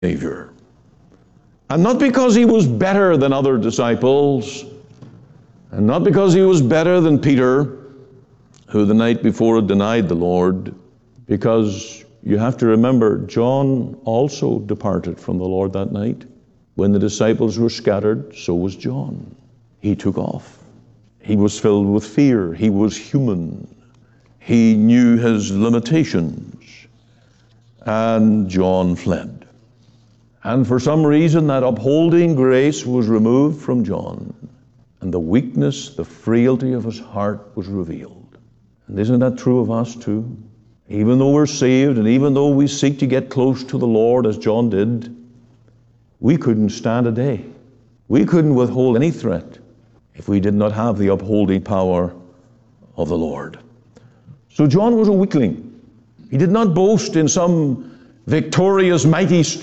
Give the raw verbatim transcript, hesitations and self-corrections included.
Savior. And not because he was better than other disciples, and not because he was better than Peter, who the night before had denied the Lord, because you have to remember, John also departed from the Lord that night. When the disciples were scattered, so was John. He took off. He was filled with fear. He was human. He knew his limitations. And John fled. And for some reason, that upholding grace was removed from John. And the weakness, the frailty of his heart was revealed. And isn't that true of us too? Even though we're saved, and even though we seek to get close to the Lord as John did, we couldn't stand a day. We couldn't withhold any threat if we did not have the upholding power of the Lord. So John was a weakling. He did not boast in some victorious, mighty strength.